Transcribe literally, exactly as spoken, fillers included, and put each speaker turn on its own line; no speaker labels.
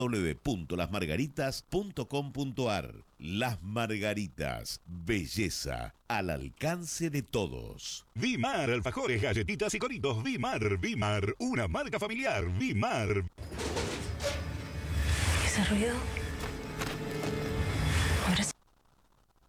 w punto las margaritas punto com punto a r. Las Margaritas, belleza al alcance de todos.
Vimar, alfajores, galletitas y coritos. Vimar, Vimar, una marca familiar. Vimar.
¿Ese ruido?